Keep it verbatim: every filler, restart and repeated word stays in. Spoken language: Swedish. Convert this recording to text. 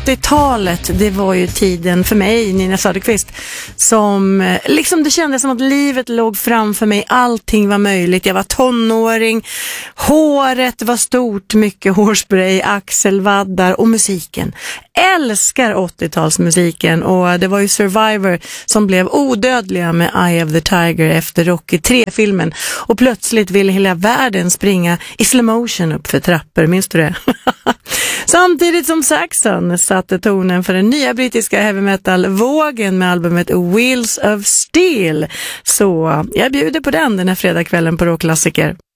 åttiotalet, det var ju tiden för mig, Nina Söderqvist, som liksom det kändes som att livet låg framför mig, allting var möjligt. Jag var tonåring, håret var stort, mycket hårspray, axelvaddar och musiken. Älskar åttiotalsmusiken, och det var ju Survivor som blev odödliga med Eye of the Tiger efter Rocky tre-filmen, och plötsligt ville hela världen springa i slow motion upp för trappor, minns du det? Samtidigt som Saxon satte tonen för den nya brittiska heavy metal-vågen med albumet Wheels of Steel. Så jag bjuder på den den här fredagskvällen på Rockklassiker.